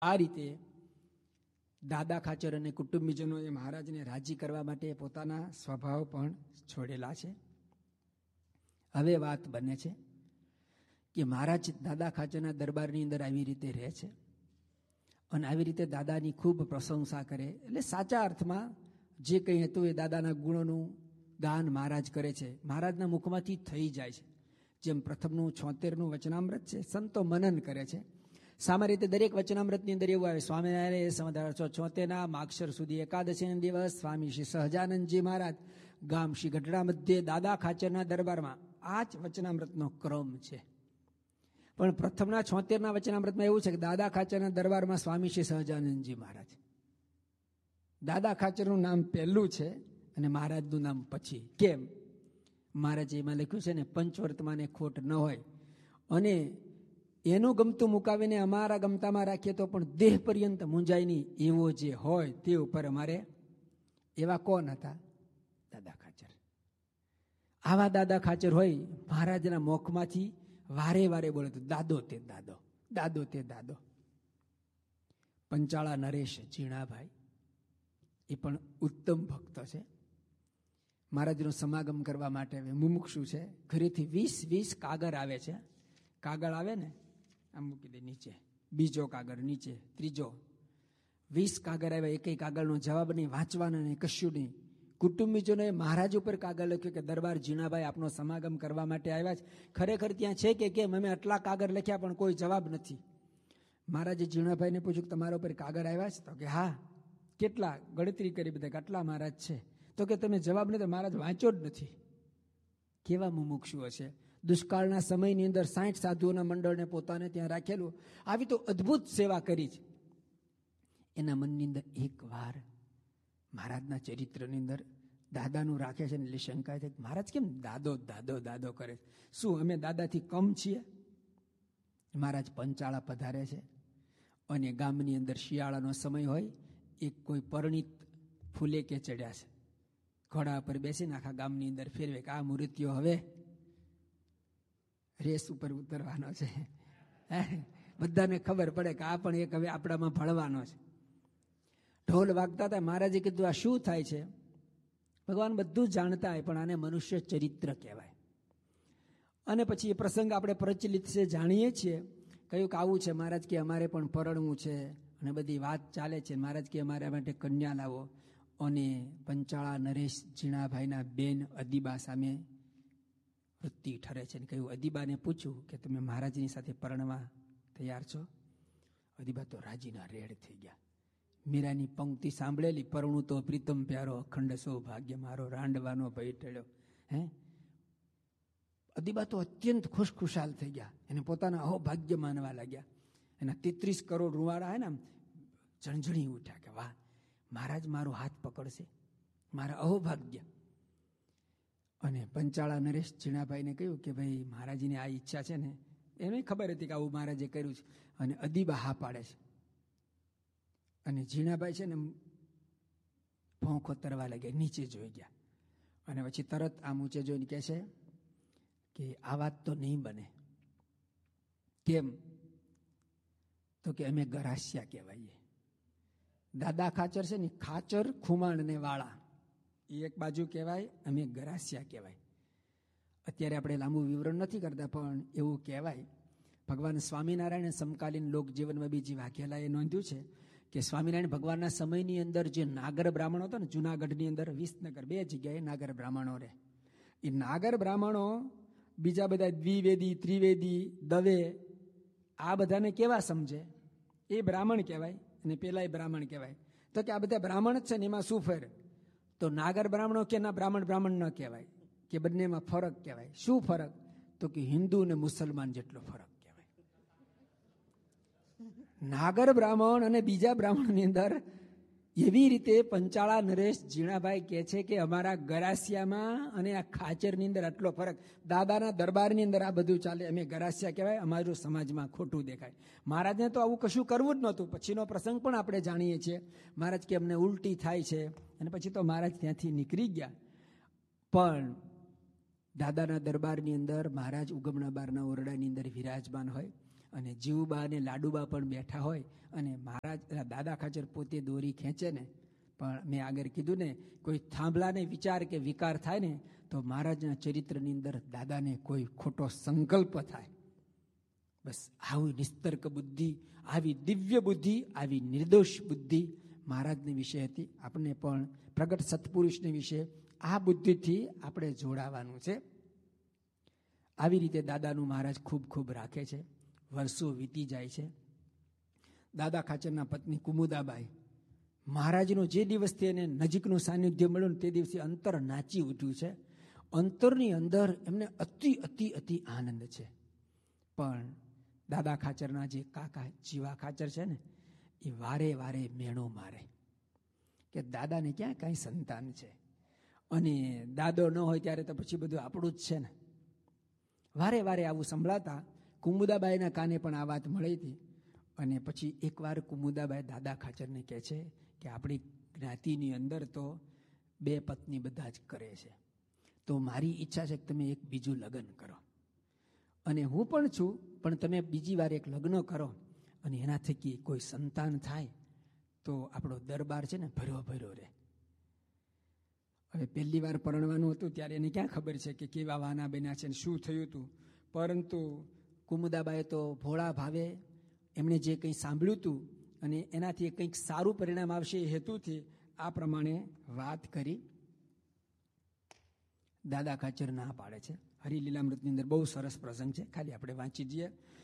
આ રીતે દાદા ખાચર અને કુટુંબીજનોએ મહારાજને રાજી કરવા માટે પોતાના સ્વભાવ પણ છોડેલા છે. હવે વાત બને છે કે મહારાજ દાદા ખાચરના દરબારની અંદર આવી રીતે રહે છે અને આવી રીતે દાદાની ખૂબ પ્રશંસા કરે. એટલે સાચા અર્થમાં જે કંઈ હતું એ દાદાના ગુણોનું ગાન મહારાજ કરે છે. મહારાજના મુખમાંથી થઈ જાય છે. જેમ પ્રથમનું 76નું વચનામૃત છે, સંતો મનન કરે છે. સામાન્ય રીતે દરેક વચનામૃતની અંદર એવું આવે, સ્વામિનારાયણ સંવત 1876 માગશર સુધી એકાદશીના દિવસ સ્વામી શ્રી સહજાનંદજી મહારાજ ગામ શ્રી ગઢડા મધ્યે દાદા ખાચરના દરબારમાં. આ જ વચનામૃતનો ક્રમ છે. પણ પ્રથમના 76ના વચનામૃતમાં એવું છે કે દાદા ખાચરના દરબારમાં સ્વામી શ્રી સહજાનંદજી મહારાજ. દાદા ખાચરનું નામ પહેલું છે અને મહારાજનું નામ પછી. કેમ? મહારાજે એમાં લખ્યું છે ને, પંચવર્તમાને ખોટ ન હોય અને એનું ગમતું મુકાવીને અમારા ગમતામાં રાખીએ તો પણ દેહ પર્યંત મૂંઝાય નહીં એવો જે હોય તે ઉપર અમારે. એવા કોણ હતા? દાદા ખાચર. આવા દાદા ખાચર હોય મહારાજના મુખમાંથી વારે વારે બોલે તો દાદો તે દાદો, દાદો તે દાદો. પંચાળા નરેશ ઝીણાભાઈ એ પણ ઉત્તમ ભક્ત છે. મહારાજનો સમાગમ કરવા માટે મુમુક્ષુ છે. ઘરેથી 20 કાગળ આવે છે. કાગળ આવે ને આમ મૂકી દે નીચે, બીજો કાગળ નીચે, ત્રીજો, 20 કાગળ આવ્યા. એક કાગળનો જવાબ નહીં, વાંચવાના નહીં, કશું નહીં. કુટુંબીજોને મહારાજ ઉપર કાગળ લખ્યું કે દરબાર ઝીણાભાઈ આપનો સમાગમ કરવા માટે આવ્યા છે. ખરેખર ત્યાં છે કે કેમ? અમે આટલા કાગળ લખ્યા પણ કોઈ જવાબ નથી. મહારાજે ઝીણાભાઈને પૂછ્યું કે તમારા ઉપર કાગળ આવ્યા છે? તો કે હા. કેટલા? ગણતરી કરી બધા આટલા મહારાજ છે. તો કે તમે જવાબ નથી. મહારાજ વાંચ્યો જ નથી. કેવા મુમુક્ષુ હશે. દુષ્કાળના સમયની અંદર 60 સાધુઓના મંડળને પોતાને ત્યાં રાખેલું. આવી તો અદ્ભુત સેવા કરી છે. એના મનની અંદર એક વાર મહારાજના ચરિત્રની અંદર દાદાનું રાખે છે ને એટલે શંકા છે, મહારાજ કેમ દાદો દાદો દાદો કરે? શું અમે દાદાથી કમ છીએ? મહારાજ પંચાળા પધારે છે અને ગામની અંદર શિયાળાનો સમય હોય, એક કોઈ પરણિત ફૂલે કે ચડ્યા છે, ઘોડા પર બેસીને આખા ગામની અંદર ફેરવે કે આ મૂર્તિઓ હવે રેસ ઉપર ઉતરવાનો છે. બધાને ખબર પડે કે આ પણ એક હવે આપણામાં ભળવાનો છે. ઢોલ વાગતા હતા. મહારાજે કીધું આ શું થાય છે? ભગવાન બધું જાણતા હોય પણ આને મનુષ્ય ચરિત્ર કહેવાય. અને પછી એ પ્રસંગ આપણે પ્રચલિત છે, જાણીએ છીએ. કહ્યું કે આવું છે. મહારાજ કે અમારે પણ પરણવું છે અને બધી વાત ચાલે છે. મહારાજ કે અમારા માટે કન્યા લાવો. અને પંચાળા નરેશ ઝીણાભાઈના બેન અદીબા સામે વૃત્તિ ઠરે છે. કહ્યું, અદીબાને પૂછ્યું કે તમે મહારાજની સાથે પરણવા તૈયાર છો? અદીબા તો રાજીના રેડ થઈ ગયા. મીરાની પંક્તિ સાંભળેલી, પરણું તો પ્રીતમ પ્યારો, અખંડ સૌભાગ્ય મારો, રાંડવાનો ભય ટળ્યો. અદીબા તો અત્યંત ખુશખુશાલ થઈ ગયા. એને પોતાના અહોભાગ્ય માનવા લાગ્યા. એના 33 કરોડ રૂવાડા હે ને ઝણઝણી ઉઠ્યા કે વાહ, મહારાજ મારો હાથ પકડશે, મારા અહોભાગ્ય. અને પંચાળા નરેશ ઝીણાભાઈને કહ્યું કે ભાઈ મહારાજીની આ ઈચ્છા છે ને, એને ખબર હતી કે આવું મહારાજે કર્યું છે. અને અદીબા હા પાડે છે. અને ઝીણાભાઈ છે ને ભોંખો તરવા લાગ્યા, નીચે જોઈ ગયા. અને પછી તરત આમ ઊંચે જોઈને કહે છે કે આ વાત તો નહીં બને. કેમ? તો કે અમે ગરાસિયા કહેવાઈએ. દાદા ખાચર છે ને, ખાચર ખુમાણ ને વાળા, એ એક બાજુ કહેવાય, અમે ગરાસિયા કહેવાય. અત્યારે આપણે લાંબુ વિવરણ નથી કરતા પણ એવું કહેવાય. ભગવાન સ્વામિનારાયણ સમકાલીન લોકજીવનમાં બીજી વાઘેલાએ નોંધ્યું છે કે સ્વામિનારાયણ ભગવાનના સમયની અંદર જે નાગર બ્રાહ્મણો હતા ને, જુનાગઢની અંદર વિસનગર 2 જગ્યાએ નાગર બ્રાહ્મણો રહે. એ નાગર બ્રાહ્મણો બીજા બધા દ્વિવેદી, ત્રિવેદી, દવે આ બધાને કેવા સમજે? એ બ્રાહ્મણ કહેવાય અને પેલા એ બ્રાહ્મણ કહેવાય. તો કે આ બધા બ્રાહ્મણ જ છે ને, એમાં શું ફેર? તો નાગર બ્રાહ્મણો કે ના, બ્રાહ્મણ ન કહેવાય, કે બંનેમાં ફરક કહેવાય. શું ફરક? તો કે હિન્દુ અને મુસલમાન જેટલો ફરક કહેવાય. નાગર બ્રાહ્મણ અને બીજા બ્રાહ્મણની અંદર એવી રીતે પંચાળા નરેશ ઝીણાભાઈ કહે છે કે અમારા ગરાસિયામાં અને આ ખાચરની અંદર આટલો ફરક. દાદાના દરબારની અંદર આ બધું ચાલે, અમે ગરાસિયા કહેવાય, અમારું સમાજમાં ખોટું દેખાય. મહારાજને તો આવું કશું કરવું જ નહોતું. પછીનો પ્રસંગ પણ આપણે જાણીએ છીએ. મહારાજ કે અમને ઉલટી થાય છે અને પછી તો મહારાજ ત્યાંથી નીકળી ગયા. પણ દાદાના દરબારની અંદર મહારાજ ઉગમણા બારના ઓરડાની અંદર વિરાજમાન હોય અને જીવુબા અને લાડુબા પણ બેઠા હોય અને મહારાજ દાદા ખાચર પોતે દોરી ખેંચે ને, પણ મેં આગળ કીધું ને, કોઈ થાંભલાને વિચાર કે વિકાર થાય ને તો મહારાજના ચરિત્રની અંદર દાદાને કોઈ ખોટો સંકલ્પ થાય. બસ આવી નિસ્તર્ક બુદ્ધિ, આવી દિવ્ય બુદ્ધિ, આવી નિર્દોષ બુદ્ધિ મહારાજની વિશે હતી. આપણે પણ પ્રગટ સત્પુરુષની વિશે આ બુદ્ધિથી આપણે જોડાવાનું છે. આવી રીતે દાદાનું મહારાજ ખૂબ ખૂબ રાખે છે. વર્ષો વીતી જાય છે. દાદા ખાચરના પત્ની કુમુદાબાઈ, મહારાજનો જે દિવસથી એને નજીકનું સાનિધ્ય મળ્યું તે દિવસે અંતર નાચી ઉઠ્યું છે. અંતરની અંદર એમને અતિ અતિ અતિ આનંદ છે. પણ દાદા ખાચરના જે કાકા જીવા ખાચર છે ને, એ વારે વારે મેણો મારે કે દાદાને ક્યાં કાંઈ સંતાન છે, અને દાદો ન હોય ત્યારે તો પછી બધું આપણું જ છે ને. વારે વારે આવું સંભળાતા કુમુદાબાઈના કાને પણ આ વાત મળી હતી. અને પછી એકવાર કુમુદાબાઈ દાદા ખાચરને કહે છે કે આપણી જ્ઞાતિની અંદર તો 2 પત્ની બધા જ કરે છે, તો મારી ઈચ્છા છે કે તમે એક બીજું લગ્ન કરો, અને હું પણ છું, પણ તમે બીજી વાર એક લગ્ન કરો અને એના થકી કોઈ સંતાન થાય તો આપણો દરબાર છે ને ભર્યો ભર્યો રહે. હવે પહેલી વાર પરણવાનું હતું ત્યારે એને ક્યાં ખબર છે કે કેવા વાના બન્યા છે ને શું થયું હતું. પરંતુ કુમુદાબાઈએ તો ભોળા ભાવે એમણે જે કંઈ સાંભળ્યું હતું અને એનાથી કંઈક સારું પરિણામ આવશે એ હેતુથી આ પ્રમાણે વાત કરી. દાદા ખાચર ના પાડે છે. હરિલીલામૃતની અંદર બહુ સરસ પ્રસંગ છે, ખાલી આપણે વાંચી જઈએ.